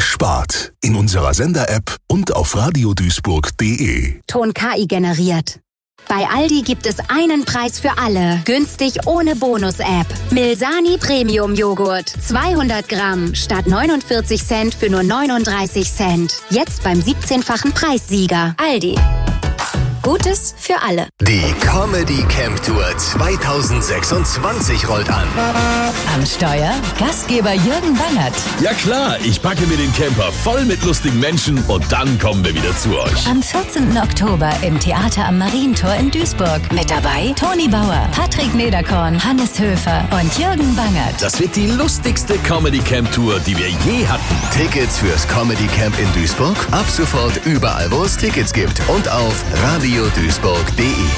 gespart. In unserer Sender-App und auf radioduisburg.de. Ton KI generiert. Bei Aldi gibt es einen Preis für alle. Günstig ohne Bonus-App. Milsani Premium Joghurt. 200 Gramm statt 49 Cent für nur 39 Cent. Jetzt beim 17-fachen Preissieger. Aldi. Gutes für alle. Die Comedy Camp Tour 2026 rollt an. Am Steuer Gastgeber Jürgen Bangert. Ja klar, ich packe mir den Camper voll mit lustigen Menschen und dann kommen wir wieder zu euch. Am 14. Oktober im Theater am Marientor in Duisburg. Mit dabei Toni Bauer, Patrick Nederkorn, Hannes Höfer und Jürgen Bangert. Das wird die lustigste Comedy Camp Tour, die wir je hatten. Tickets fürs Comedy Camp in Duisburg ab sofort überall, wo es Tickets gibt und auf radioduisburg.de.